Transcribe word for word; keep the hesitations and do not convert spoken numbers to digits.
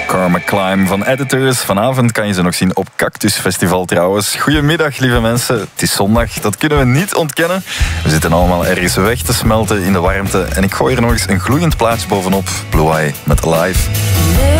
Karma Climb van Editors. Vanavond kan je ze nog zien op Cactus Festival trouwens. Goedemiddag, lieve mensen. Het is zondag, dat kunnen we niet ontkennen. We zitten allemaal ergens weg te smelten in de warmte. En ik gooi er nog eens een gloeiend plaatje bovenop. Blue Eye met Alive.